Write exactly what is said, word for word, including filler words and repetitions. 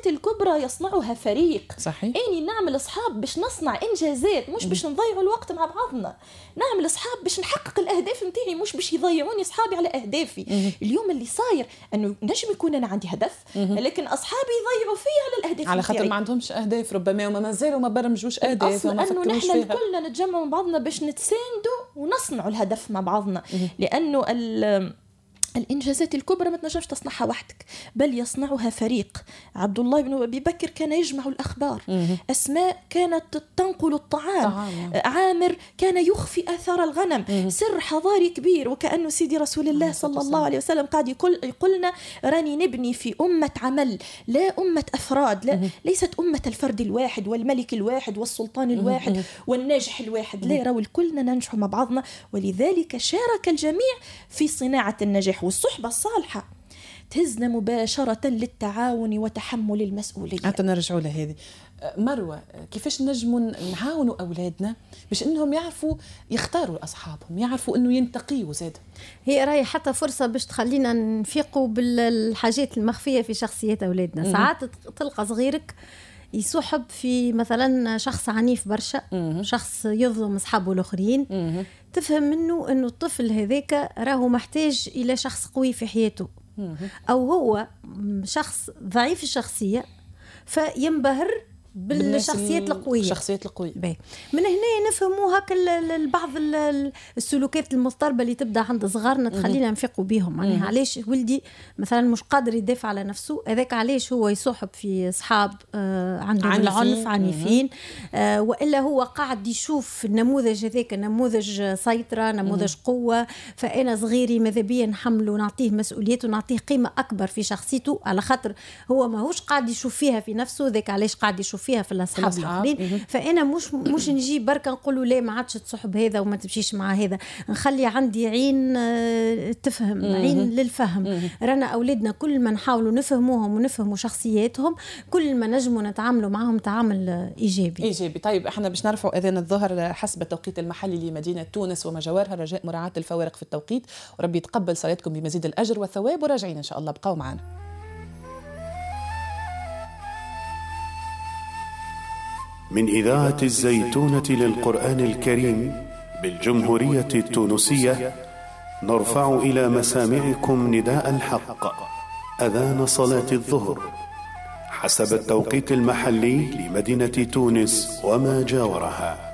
الإنجازات الكبرى يصنعها فريق. صحيح. أني نعمل أصحاب باش نصنع إنجازات، مش باش نضيعوا الوقت مع بعضنا. نعمل أصحاب باش نحقق الأهداف متاعي، مش باش يضيعوني أصحابي على أهدافي. اليوم اللي صاير أنه نجم يكون أنا عندي هدف، لكن أصحابي يضيعوا فيه على الأهداف على خاطر ما عندهمش أهداف ربما، وما مازالوا ما برمجوش أهداف. أصلا أنه نحن كلنا نتجمع مع بعضنا باش نتساندوا ونصنعوا الهدف مع بعضنا. لأنه الإنجازات الكبرى ما تنجمش تصنعها وحدك، بل يصنعها فريق. عبد الله بن أبي بكر كان يجمع الأخبار، أسماء كانت تنقل الطعام، طعام. عامر كان يخفي آثار الغنم. سر حضاري كبير، وكأنه سيدي رسول الله صلى الله عليه وسلم قاعد يقول يقولنا راني نبني في أمة عمل، لا أمة أفراد، لا ليست أمة الفرد الواحد والملك الواحد والسلطان الواحد والناجح الواحد، لا راول كلنا ننجح مع بعضنا. ولذلك شارك الجميع في صناعة النجاح. والصحبة الصالحة تهزنا مباشرة للتعاون وتحمل المسؤولية. حتى نرجعوا لهذه. مروة، كيفاش نجموا نعاونوا أولادنا باش إنهم يعرفوا يختاروا أصحابهم، يعرفوا إنه ينتقيوا زاد؟ هي راهي حتى فرصة باش تخلينا نفيقوا بالحاجات المخفية في شخصيات أولادنا. ساعات تلقى صغيرك يصحب في مثلا شخص عنيف برشا، شخص يظلم أصحابه الآخرين، تفهم منه أنه الطفل هذاك راهو محتاج إلى شخص قوي في حياته، أو هو شخص ضعيف الشخصية فينبهر بالشخصيات القوية. الشخصيات القوية. من هنا نفهموا هكا بعض السلوكات المضطربة اللي تبدأ عند صغارنا تخلينا نفيقوا بيهم. يعني علاش ولدي مثلا مش قادر يدافع على نفسه، هذاك علاش هو يصاحب في أصحاب آه عندهم عنيفين. العنف عنيفين، آه وإلا هو قاعد يشوف النموذج هذاك نموذج سيطرة، نموذج قوة، فأنا صغيري ماذا بيا نحمله ونعطيه مسؤوليته ونعطيه قيمة أكبر في شخصيته، على خاطر هو ما هوش قاعد يشوف فيها في نفسه، ذاك علاش قاعد يشوف فيها في الأصحاب الآخرين. فأنا مش مش نجي بركة نقوله لا ما عادش تصحب هذا وما تمشيش مع هذا، نخلي عندي عين تفهم، عين للفهم. رانا أولادنا كل ما نحاولوا نفهموهم ونفهموا شخصياتهم كل ما نجموا نتعاملوا معهم تعامل إيجابي. إيجابي. طيب احنا باش نرفعوا أذان الظهر حسب التوقيت المحلي لمدينة تونس وما جوارها، رجاء مراعاة الفوارق في التوقيت، وربي يتقبل صلاتكم بمزيد الأجر والثواب، وراجعين إن شاء الله. بقوا معنا. من إذاعة الزيتونة للقرآن الكريم بالجمهورية التونسية، نرفع إلى مسامعكم نداء الحق، أذان صلاة الظهر حسب التوقيت المحلي لمدينة تونس وما جاورها.